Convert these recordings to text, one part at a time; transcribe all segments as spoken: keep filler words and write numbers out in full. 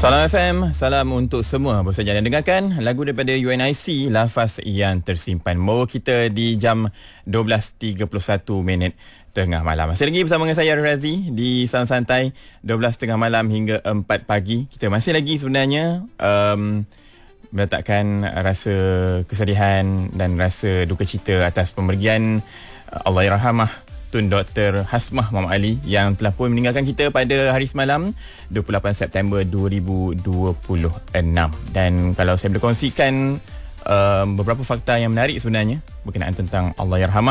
Salam F M, salam untuk semua. Baru saja anda dengarkan lagu daripada U N I C, Lafaz Yang Tersimpan. Bawa kita di jam dua belas tiga puluh satu minit tengah malam. Masih lagi bersama dengan saya Razi di Salam Santai dua belas tengah malam hingga empat pagi. Kita masih lagi sebenarnya um, meletakkan rasa kesedihan dan rasa duka cita atas pemergian uh, Allahyarhamah Tun Doktor Hasmah Muhammad Ali yang telah pun meninggalkan kita pada hari semalam dua puluh lapan September dua ribu dua puluh enam. Dan kalau saya boleh kongsikan um, beberapa fakta yang menarik sebenarnya berkenaan tentang Allahyarhamah,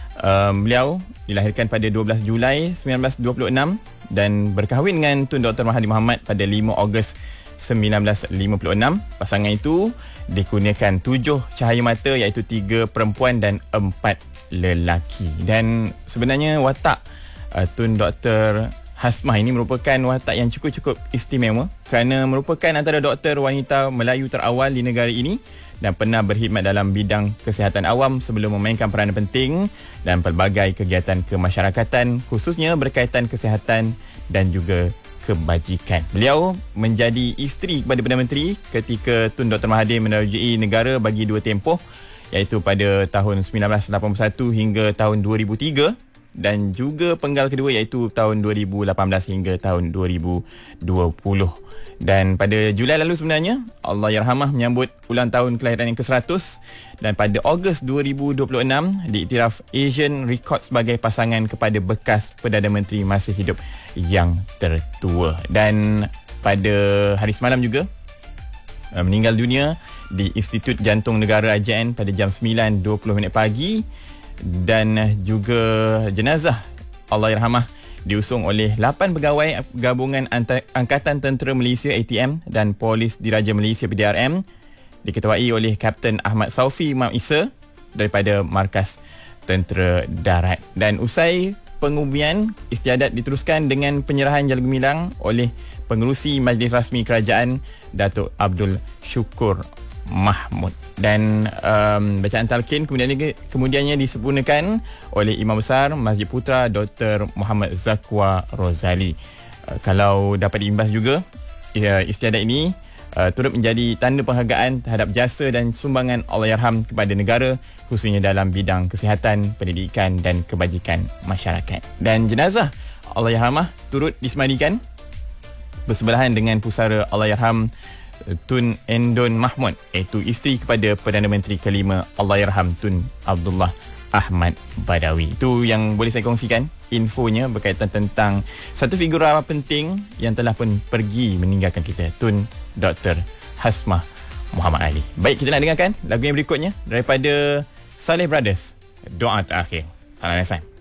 um, beliau dilahirkan pada dua belas Julai sembilan belas dua puluh enam dan berkahwin dengan Tun Doktor Mahathir Mohamad pada lima Ogos sembilan belas lima puluh enam. Pasangan itu dikurniakan tujuh cahaya mata, iaitu tiga perempuan dan empat lelaki. Dan sebenarnya watak uh, Tun Doktor Hasmah ini merupakan watak yang cukup-cukup istimewa kerana merupakan antara doktor wanita Melayu terawal di negara ini dan pernah berkhidmat dalam bidang kesihatan awam sebelum memainkan peranan penting dalam pelbagai kegiatan kemasyarakatan, khususnya berkaitan kesihatan dan juga kebajikan. Beliau menjadi isteri kepada Perdana Menteri ketika Tun Doktor Mahathir menerjui negara bagi dua tempoh, iaitu pada tahun sembilan belas lapan puluh satu hingga tahun dua ribu tiga, dan juga penggal kedua iaitu tahun dua ribu lapan belas hingga tahun dua ribu dua puluh. Dan pada Julai lalu sebenarnya Allahyarhamah menyambut ulang tahun kelahiran yang ke seratus, dan pada Ogos dua ribu dua puluh enam diiktiraf Asian Record sebagai pasangan kepada bekas Perdana Menteri masih hidup yang tertua. Dan pada hari semalam juga meninggal dunia di Institut Jantung Negara I J N pada jam sembilan dua puluh minit pagi. Dan juga jenazah Allahyarhamah diusung oleh lapan pegawai gabungan Angkatan Tentera Malaysia A T M dan Polis Diraja Malaysia P D R M, diketuai oleh Kapten Ahmad Saufi Imam Isa daripada Markas Tentera Darat. Dan usai pengubian, istiadat diteruskan dengan penyerahan Jala Gemilang oleh Pengerusi Majlis Rasmi Kerajaan Datuk Abdul Syukur Mahmud. Dan um, bacaan talqin kemudian kemudiannya disempurnakan oleh Imam Besar Masjid Putra Doktor Muhammad Zakwa Rozali. Uh, kalau dapat diimbas juga, uh, istiadat ini uh, turut menjadi tanda penghargaan terhadap jasa dan sumbangan Allahyarham kepada negara, khususnya dalam bidang kesihatan, pendidikan dan kebajikan masyarakat. Dan jenazah Allahyarhamah turut disemadikan bersebelahan dengan pusara Allahyarham Tun Endon Mahmud, iaitu isteri kepada Perdana Menteri kelima Allahyarham Tun Abdullah Ahmad Badawi. Itu yang boleh saya kongsikan infonya berkaitan tentang satu figura penting yang telah pun pergi meninggalkan kita, Tun Doktor Hasmah Muhammad Ali. Baik, kita nak dengarkan lagu yang berikutnya daripada Saleh Brothers, Doa Terakhir. Salam F M.